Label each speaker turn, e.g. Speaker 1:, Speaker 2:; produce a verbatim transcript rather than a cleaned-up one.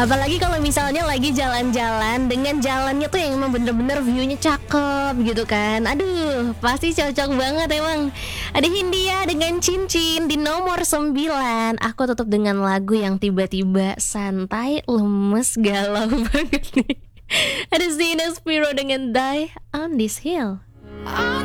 Speaker 1: Apalagi kalau misalnya lagi jalan-jalan dengan jalannya tuh yang emang bener-bener view-nya cakep gitu kan. Aduh, pasti cocok banget emang. Ada Hindia dengan Cincin di nomor sembilan. Aku tutup dengan lagu yang tiba-tiba santai, lemes, galau banget nih. Ada Zina Spiro dengan Die on This Hill.